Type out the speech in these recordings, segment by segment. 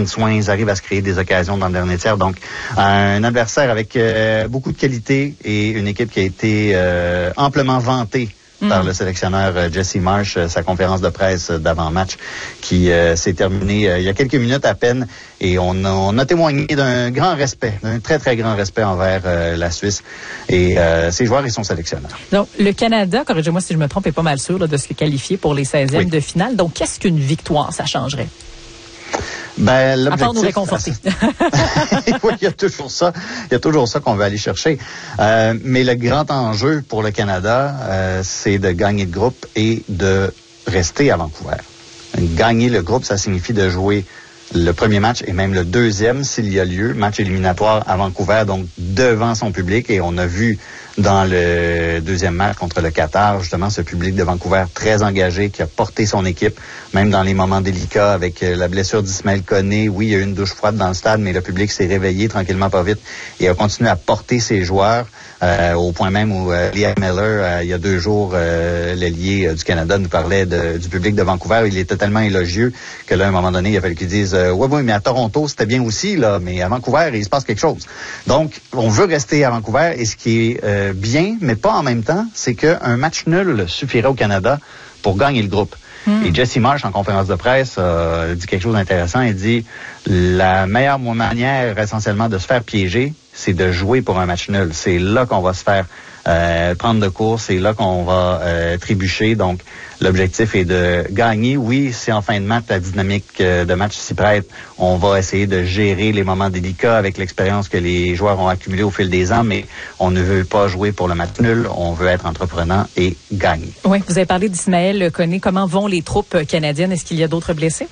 de soin, ils arrivent à se créer des occasions dans le dernier tiers. Donc, un adversaire avec beaucoup de qualité et une équipe qui a été amplement vantée par le sélectionneur Jesse Marsh, sa conférence de presse d'avant-match qui s'est terminée il y a quelques minutes à peine, et on a témoigné d'un grand respect, d'un très, très grand respect envers la Suisse et ses joueurs et son sélectionneur. Donc, le Canada, corrigez-moi si je me trompe, est pas mal sûr là, de se qualifier pour les 16e de finale. Donc, qu'est-ce qu'une victoire, ça changerait? Ben, l'objectif, à part nous réconforter. Oui, il y a toujours ça. Il y a toujours ça qu'on veut aller chercher. Mais le grand enjeu pour le Canada, c'est de gagner le groupe et de rester à Vancouver. Gagner le groupe, ça signifie de jouer le premier match et même le deuxième s'il y a lieu, match éliminatoire à Vancouver, donc devant son public. Et on a vu dans le deuxième match contre le Qatar, justement, ce public de Vancouver très engagé qui a porté son équipe, même dans les moments délicats avec la blessure d'Ismaël Koné. Oui, il y a eu une douche froide dans le stade, mais le public s'est réveillé tranquillement, pas vite, et a continué à porter ses joueurs au point même où Liam Miller, il y a 2 jours, l'ailier du Canada, nous parlait du public de Vancouver. Il est totalement élogieux que là, à un moment donné, il a fallu qu'ils disent oui, mais à Toronto, c'était bien aussi, là, mais à Vancouver, il se passe quelque chose. Donc, on veut rester à Vancouver, et ce qui est bien, mais pas en même temps, c'est qu'un match nul suffirait au Canada pour gagner le groupe. Et Jesse Marsh, en conférence de presse, dit quelque chose d'intéressant. Il dit la meilleure manière, essentiellement, de se faire piéger, c'est de jouer pour un match nul. C'est là qu'on va se faire prendre de court, c'est là qu'on va trébucher. Donc, l'objectif est de gagner. Oui, si en fin de match, la dynamique de match s'y prête, on va essayer de gérer les moments délicats avec l'expérience que les joueurs ont accumulée au fil des ans, mais on ne veut pas jouer pour le match nul. On veut être entreprenant et gagner. Oui, vous avez parlé d'Ismaël Koné. Comment vont les troupes canadiennes? Est-ce qu'il y a d'autres blessés?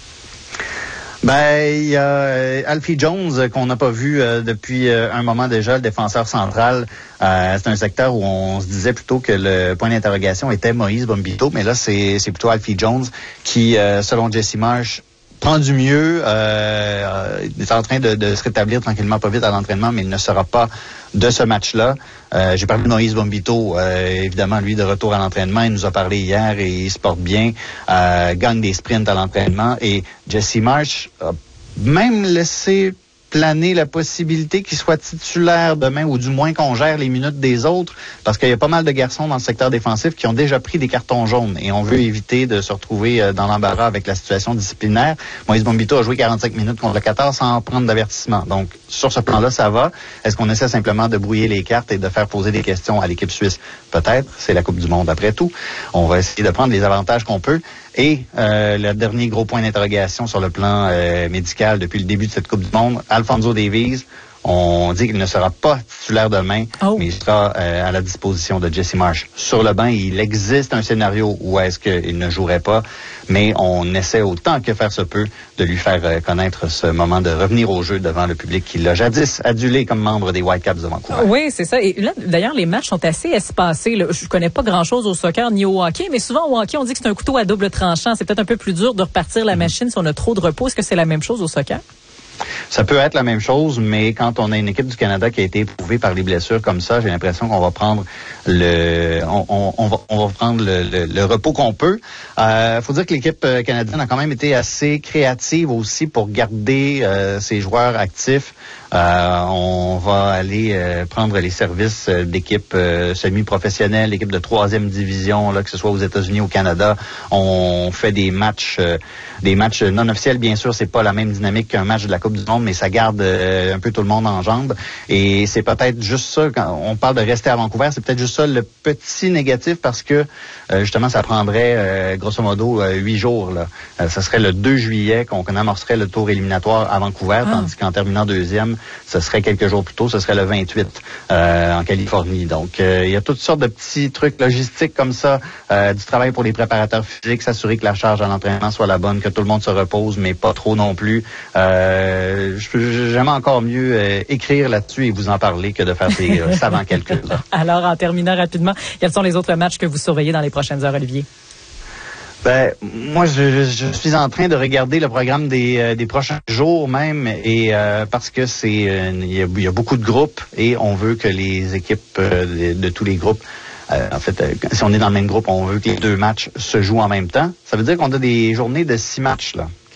Ben, il y a Alfie Jones qu'on n'a pas vu depuis un moment déjà, le défenseur central. C'est un secteur où on se disait plutôt que le point d'interrogation était Moïse Bombito, mais là c'est plutôt Alfie Jones qui, selon Jesse Marsh, prend du mieux, est en train de se rétablir tranquillement, pas vite à l'entraînement, mais il ne sera pas de ce match-là. J'ai parlé de Moïse Bombito, évidemment, lui, de retour à l'entraînement. Il nous a parlé hier et il se porte bien, gagne des sprints à l'entraînement. Et Jesse Marsh a même laissé planer la possibilité qu'il soit titulaire demain, ou du moins qu'on gère les minutes des autres, parce qu'il y a pas mal de garçons dans le secteur défensif qui ont déjà pris des cartons jaunes, et on veut éviter de se retrouver dans l'embarras avec la situation disciplinaire. Moïse Bombito a joué 45 minutes contre le Qatar sans prendre d'avertissement. Donc, sur ce plan-là, ça va. Est-ce qu'on essaie simplement de brouiller les cartes et de faire poser des questions à l'équipe suisse? Peut-être. C'est la Coupe du Monde après tout. On va essayer de prendre les avantages qu'on peut. Et le dernier gros point d'interrogation sur le plan médical depuis le début de cette Coupe du Monde, Alfonso Davies, on dit qu'il ne sera pas titulaire demain, mais il sera à la disposition de Jesse Marsh. Sur le banc, il existe un scénario où est-ce qu'il ne jouerait pas, mais on essaie autant que faire se peut de lui faire connaître ce moment de revenir au jeu devant le public qui l'a jadis adulé comme membre des Whitecaps de Vancouver. Oui, c'est ça. Et là, d'ailleurs, les matchs sont assez espacés. Là. Je connais pas grand-chose au soccer ni au hockey, mais souvent au hockey, on dit que c'est un couteau à double tranchant. C'est peut-être un peu plus dur de repartir la machine si on a trop de repos. Est-ce que c'est la même chose au soccer? Ça peut être la même chose, mais quand on a une équipe du Canada qui a été éprouvée par les blessures comme ça, j'ai l'impression qu'on va prendre le repos qu'on peut. Faut dire que l'équipe canadienne a quand même été assez créative aussi pour garder ses joueurs actifs. On va aller prendre les services d'équipes semi-professionnelles, l'équipe de 3e division, là, que ce soit aux États-Unis ou au Canada. On fait des matchs non officiels. Bien sûr, c'est pas la même dynamique qu'un match de la Coupe du Monde, mais ça garde un peu tout le monde en jambes. Et c'est peut-être juste ça, quand on parle de rester à Vancouver, c'est peut-être juste ça le petit négatif, parce que justement, ça prendrait grosso modo 8 jours. Là. Ça serait le 2 juillet qu'on amorcerait le tour éliminatoire à Vancouver, tandis qu'en terminant 2e, ce serait quelques jours plus tôt, ce serait le 28 en Californie. Donc, il y a toutes sortes de petits trucs logistiques comme ça, du travail pour les préparateurs physiques, s'assurer que la charge à l'entraînement soit la bonne, que tout le monde se repose, mais pas trop non plus. J'aime encore mieux écrire là-dessus et vous en parler que de faire ces savants calculs. Alors, en terminant rapidement, quels sont les autres matchs que vous surveillez dans les prochaines heures, Olivier? Ben, moi, je suis en train de regarder le programme des prochains jours même, et parce que il y a beaucoup de groupes et on veut que les équipes de tous les groupes, en fait, si on est dans le même groupe, on veut que les 2 matchs se jouent en même temps. Ça veut dire qu'on a des journées de 6 matchs là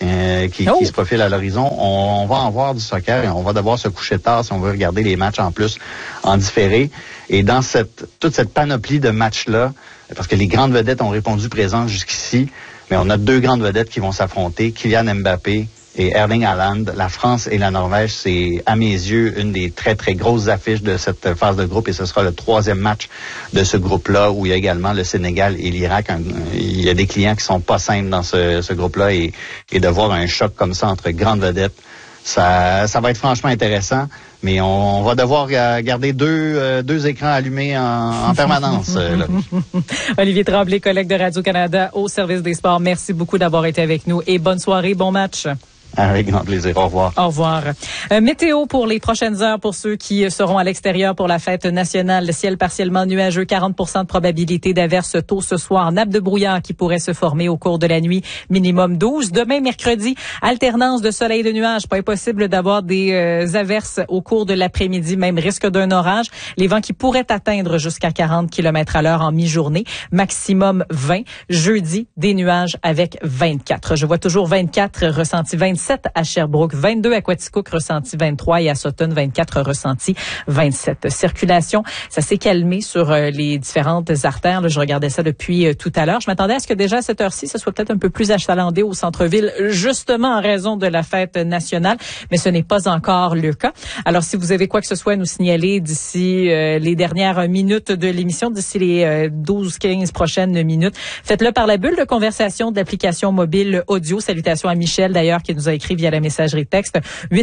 qui se profile à l'horizon. On va en voir du soccer et on va devoir se coucher tard si on veut regarder les matchs en plus en différé. Et dans toute cette panoplie de matchs-là, parce que les grandes vedettes ont répondu présentes jusqu'ici, mais on a 2 grandes vedettes qui vont s'affronter, Kylian Mbappé et Erling Haaland. La France et la Norvège, c'est à mes yeux une des très très grosses affiches de cette phase de groupe et ce sera le 3e match de ce groupe-là où il y a également le Sénégal et l'Irak. Il y a des clients qui sont pas simples dans ce groupe-là et de voir un choc comme ça entre grandes vedettes, ça va être franchement intéressant. Mais on va devoir garder deux écrans allumés en permanence. Olivier Tremblay, collègue de Radio-Canada au service des sports. Merci beaucoup d'avoir été avec nous et bonne soirée, bon match. Avec grand plaisir. Au revoir. Au revoir. Météo pour les prochaines heures pour ceux qui seront à l'extérieur pour la fête nationale. Le ciel partiellement nuageux, 40% de probabilité d'averse tôt ce soir. Nappe de brouillard qui pourrait se former au cours de la nuit, minimum 12. Demain, mercredi, alternance de soleil et de nuages. Pas impossible d'avoir des averses au cours de l'après-midi, même risque d'un orage. Les vents qui pourraient atteindre jusqu'à 40 km/h en mi-journée, maximum 20. Jeudi, des nuages avec 24. Je vois toujours 24, ressenti 27 à Sherbrooke, 22 à Quaticook, ressenti 23 et à Sutton, 24, ressenti 27. Circulation, ça s'est calmé sur les différentes artères. Là, je regardais ça depuis tout à l'heure. Je m'attendais à ce que déjà à cette heure-ci, ce soit peut-être un peu plus achalandé au centre-ville, justement en raison de la fête nationale, mais ce n'est pas encore le cas. Alors, si vous avez quoi que ce soit à nous signaler d'ici les dernières minutes de l'émission, d'ici les 12-15 prochaines minutes, faites-le par la bulle de conversation de l'application mobile audio. Salutations à Michel, d'ailleurs, qui nous a écrit via la messagerie texte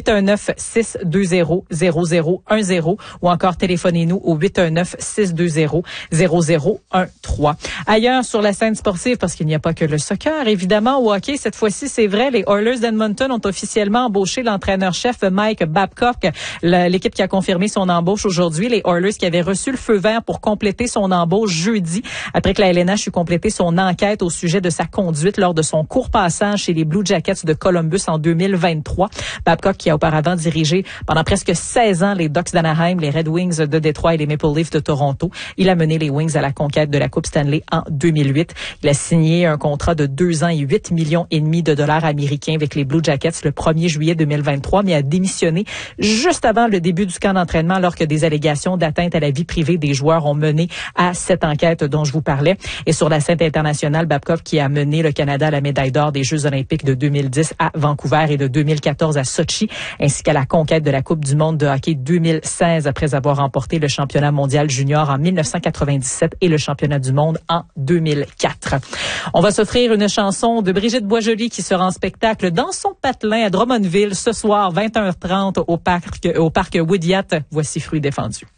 819-620-0010 ou encore téléphonez-nous au 819-620-0013. Ailleurs sur la scène sportive, parce qu'il n'y a pas que le soccer, évidemment, au hockey, cette fois-ci, c'est vrai, les Oilers d'Edmonton ont officiellement embauché l'entraîneur-chef Mike Babcock, l'équipe qui a confirmé son embauche aujourd'hui. Les Oilers qui avaient reçu le feu vert pour compléter son embauche jeudi, après que la LNH eut complété son enquête au sujet de sa conduite lors de son court passage chez les Blue Jackets de Columbus en 2023. Babcock, qui a auparavant dirigé pendant presque 16 ans les Ducks d'Anaheim, les Red Wings de Détroit et les Maple Leafs de Toronto. Il a mené les Wings à la conquête de la Coupe Stanley en 2008. Il a signé un contrat de 2 ans et 8,5 millions de dollars américains avec les Blue Jackets le 1er juillet 2023, mais a démissionné juste avant le début du camp d'entraînement alors que des allégations d'atteinte à la vie privée des joueurs ont mené à cette enquête dont je vous parlais. Et sur la scène internationale, Babcock qui a mené le Canada à la médaille d'or des Jeux olympiques de 2010 à Vancouver et de 2014 à Sochi, ainsi qu'à la conquête de la Coupe du monde de hockey 2016 après avoir remporté le championnat mondial junior en 1997 et le championnat du monde en 2004. On va s'offrir une chanson de Brigitte Boisjoli qui sera en spectacle dans son patelin à Drummondville ce soir 21h30 au parc Woodyat. Voici Fruits défendus.